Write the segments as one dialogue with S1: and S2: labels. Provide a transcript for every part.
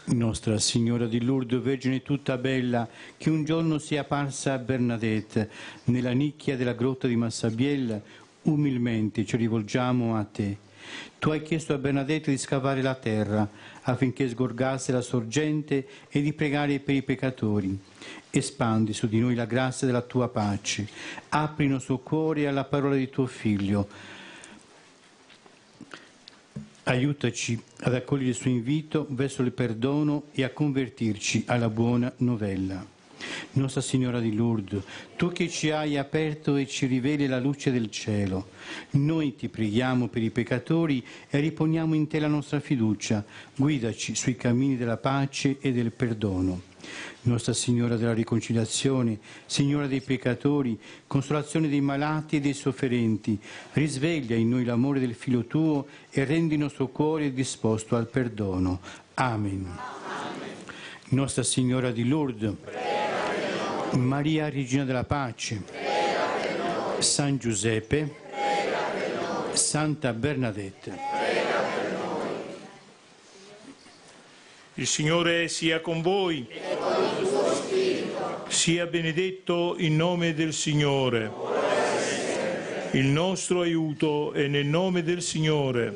S1: Nostra Signora di Lourdes, Vergine tutta bella, che un giorno sia apparsa a Bernadette nella nicchia della grotta di Massabielle, umilmente ci rivolgiamo a te. Tu hai chiesto a Bernadette di scavare la terra affinché sgorgasse la sorgente e di pregare per i peccatori. Espandi su di noi la grazia della tua pace. Apri il nostro cuore alla parola di tuo Figlio. Aiutaci ad accogliere il suo invito verso il perdono e a convertirci alla buona novella. Nostra Signora di Lourdes, tu che ci hai aperto e ci riveli la luce del cielo, noi ti preghiamo per i peccatori e riponiamo in te la nostra fiducia. Guidaci sui cammini della pace e del perdono. Nostra Signora della Riconciliazione, Signora dei peccatori, consolazione dei malati e dei sofferenti, risveglia in noi l'amore del Figlio tuo e rendi il nostro cuore disposto al perdono. Amen. Nostra Signora di Lourdes, Maria Regina della Pace, San Giuseppe, Santa Bernadette.
S2: Il Signore sia con voi.
S3: E con il tuo spirito.
S2: Sia benedetto il nome del Signore. Il nostro aiuto è nel nome del Signore.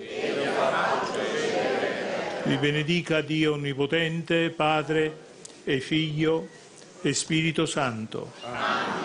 S2: Vi benedica Dio Onnipotente, Padre e Figlio e Spirito Santo.
S3: Amen.